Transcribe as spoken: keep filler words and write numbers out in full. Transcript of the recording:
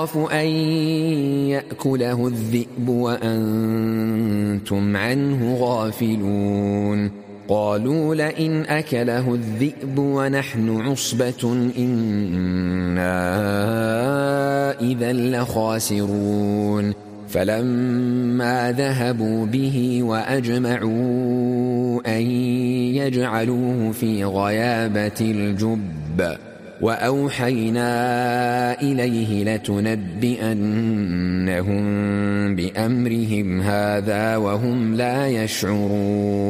أن يأكله الذئب وأنتم عنه غافلون قالوا لئن أكله الذئب ونحن عصبة إنا إذا لخاسرون فلما ذهبوا به وأجمعوا أن يجعلوه في غيابة الجب وأوحينا إليه لتنبئنهم بأمرهم هذا وهم لا يشعرون